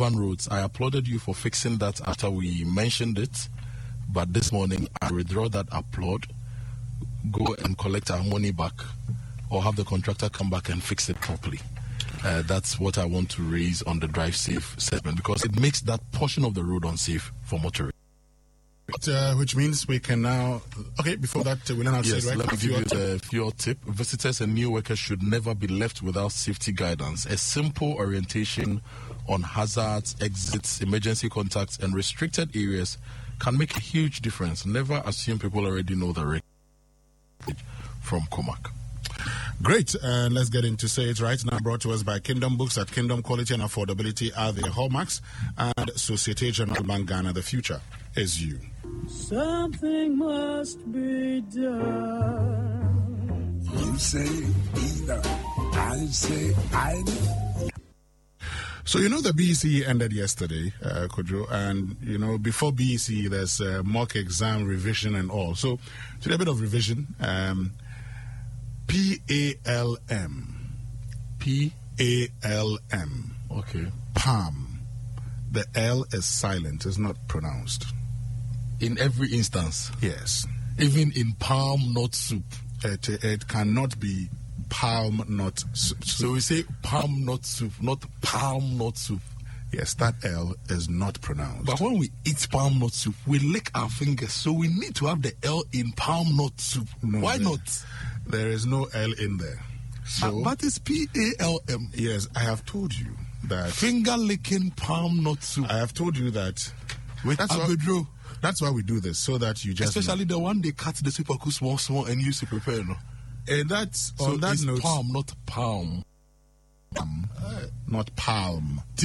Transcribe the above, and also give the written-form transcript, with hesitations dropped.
Van Roads, I applauded you for fixing that after we mentioned it. But this morning, I withdraw that applaud, go and collect our money back, or have the contractor come back and fix it properly. That's what I want to raise on the Drive Safe segment, because it makes that portion of the road unsafe for motorists. Which means we can now... Okay, before that, we learn how to say it, right? Let me give you the fuel tip. Visitors and new workers should never be left without safety guidance. A simple orientation on hazards, exits, emergency contacts, and restricted areas can make a huge difference. Never assume people already know the wreckage from Comac. Great, and let's get into Say It Right now, brought to us by Kingdom Books. At Kingdom, quality and affordability are their hallmarks, and Societe Generale Bank Ghana, the future is you. Something must be done. You say either, I say either. So, you know, the BEC ended yesterday, Kojo, and, you know, before BEC, there's mock exam revision and all. So, today a bit of revision. PALM. PALM. Okay. Palm. The L is silent, it's not pronounced. In every instance? Yes. Even in palm nut soup? It cannot be palm nut soup. So we say palm nut soup, not palm nut soup. Yes, that L is not pronounced. But when we eat palm nut soup, we lick our fingers. So we need to have the L in palm nut soup. No, why not? There is no L in there. So, but it's PALM. Yes, I have told you that. Finger licking palm nut soup. I have told you that. That's why we do this, so that you just... Especially the one they cut the super small and use to prepare, no? And that's... So on that note, palm, not palm. Not palm.